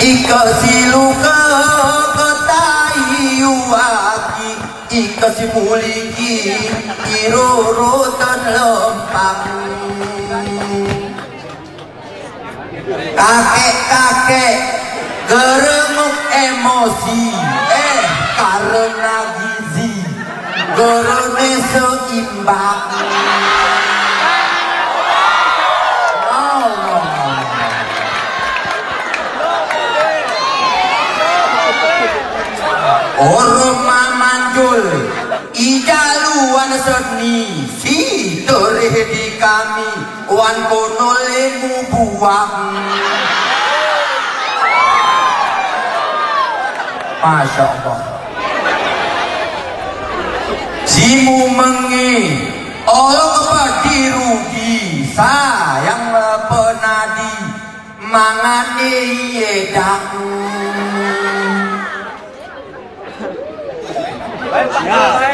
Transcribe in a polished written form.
Ika siluka ketayuaki Ika simuliki irurutan lempang Kakek-kakek geremuk emosi karena gizi gerene seimbang Orang mamanjul ijaluan seni si terih di kami wan kono lemu buang Masya Allah simu mengi Allah kepadi rugi sayang penadi mangane yedang